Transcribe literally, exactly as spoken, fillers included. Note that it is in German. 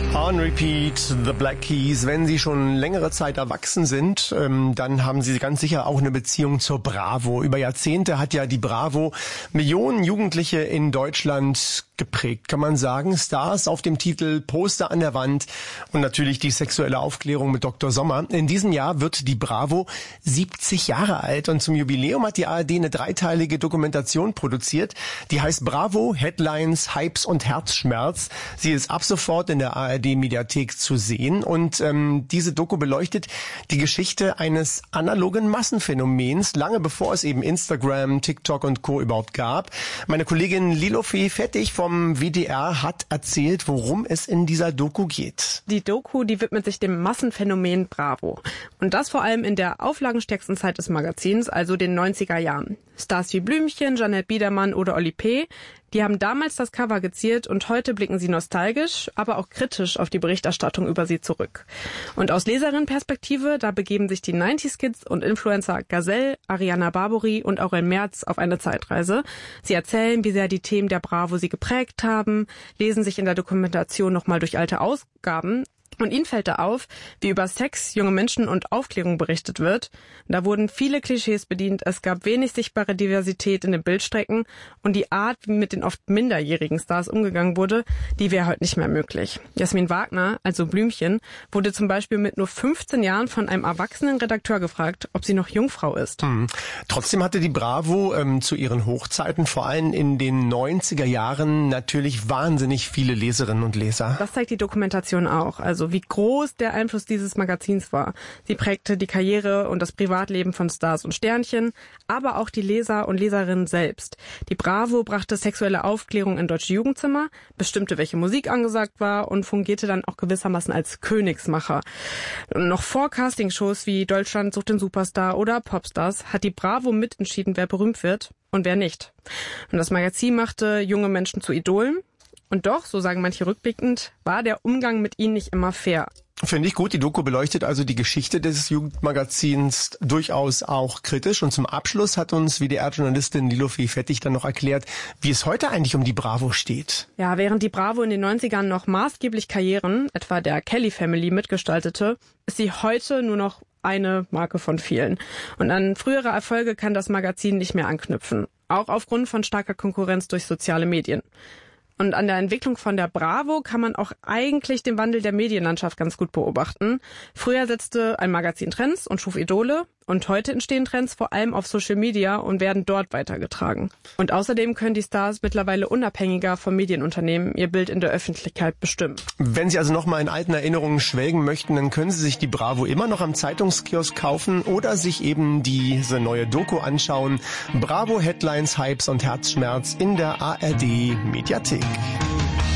On Repeat, The Black Keys. Wenn Sie schon längere Zeit erwachsen sind, ähm, dann haben Sie ganz sicher auch eine Beziehung zur Bravo. Über Jahrzehnte hat ja die Bravo Millionen Jugendliche in Deutschland geprägt, kann man sagen. Stars auf dem Titel, Poster an der Wand und natürlich die sexuelle Aufklärung mit Doktor Sommer. In diesem Jahr wird die Bravo siebzig Jahre alt und zum Jubiläum hat die A R D eine dreiteilige Dokumentation produziert. Die heißt Bravo, Headlines, Hypes und Herzschmerz. Sie ist ab sofort in der A R D-Mediathek zu sehen und ähm, diese Doku beleuchtet die Geschichte eines analogen Massenphänomens, lange bevor es eben Instagram, TikTok und Co. überhaupt gab. Meine Kollegin Lilofee Fettig vom W D R hat erzählt, worum es in dieser Doku geht. Die Doku, die widmet sich dem Massenphänomen Bravo. Und das vor allem in der auflagenstärksten Zeit des Magazins, also den neunziger Jahren. Stars wie Blümchen, Jeanette Biedermann oder Oli P., die haben damals das Cover geziert und heute blicken sie nostalgisch, aber auch kritisch auf die Berichterstattung über sie zurück. Und aus Leserinnenperspektive, da begeben sich die neunziger-Kids und Influencer Gazelle, Ariana Barbori und Aurel Merz auf eine Zeitreise. Sie erzählen, wie sehr die Themen der Bravo sie geprägt haben, lesen sich in der Dokumentation nochmal durch alte Ausgaben. Und ihnen fällt da auf, wie über Sex, junge Menschen und Aufklärung berichtet wird. Da wurden viele Klischees bedient, es gab wenig sichtbare Diversität in den Bildstrecken und die Art, wie mit den oft minderjährigen Stars umgegangen wurde, die wäre heute nicht mehr möglich. Jasmin Wagner, also Blümchen, wurde zum Beispiel mit nur fünfzehn Jahren von einem erwachsenen Redakteur gefragt, ob sie noch Jungfrau ist. Hm. Trotzdem hatte die Bravo ähm, zu ihren Hochzeiten, vor allem in den neunziger Jahren, natürlich wahnsinnig viele Leserinnen und Leser. Das zeigt die Dokumentation auch, also wie groß der Einfluss dieses Magazins war. Sie prägte die Karriere und das Privatleben von Stars und Sternchen, aber auch die Leser und Leserinnen selbst. Die Bravo brachte sexuelle Aufklärung in deutsche Jugendzimmer, bestimmte, welche Musik angesagt war und fungierte dann auch gewissermaßen als Königsmacher. Und noch vor Castingshows wie Deutschland sucht den Superstar oder Popstars hat die Bravo mitentschieden, wer berühmt wird und wer nicht. Und das Magazin machte junge Menschen zu Idolen. Und doch, so sagen manche rückblickend, war der Umgang mit ihnen nicht immer fair. Finde ich gut. Die Doku beleuchtet also die Geschichte des Jugendmagazins durchaus auch kritisch. Und zum Abschluss hat uns W D R-Journalistin Lilofee Fettig dann noch erklärt, wie es heute eigentlich um die Bravo steht. Ja, während die Bravo in den neunzigern noch maßgeblich Karrieren, etwa der Kelly Family, mitgestaltete, ist sie heute nur noch eine Marke von vielen. Und an frühere Erfolge kann das Magazin nicht mehr anknüpfen. Auch aufgrund von starker Konkurrenz durch soziale Medien. Und an der Entwicklung von der Bravo kann man auch eigentlich den Wandel der Medienlandschaft ganz gut beobachten. Früher setzte ein Magazin Trends und schuf Idole. Und heute entstehen Trends vor allem auf Social Media und werden dort weitergetragen. Und außerdem können die Stars mittlerweile unabhängiger vom Medienunternehmen ihr Bild in der Öffentlichkeit bestimmen. Wenn Sie also noch mal in alten Erinnerungen schwelgen möchten, dann können Sie sich die Bravo immer noch am Zeitungskiosk kaufen oder sich eben diese neue Doku anschauen. Bravo, Headlines, Hypes und Herzschmerz in der A R D Mediathek.